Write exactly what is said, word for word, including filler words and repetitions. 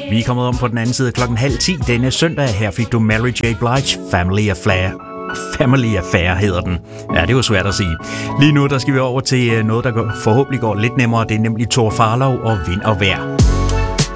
Vi er kommet om på den anden side klokken halv ti denne søndag. Her fik du Mary J. Blige, Family Affair. Family Affair hedder den. Ja, det er jo svært at sige. Lige nu der skal vi over til noget, der forhåbentlig går lidt nemmere. Det er nemlig Tor Farlov og Vind og Vejr.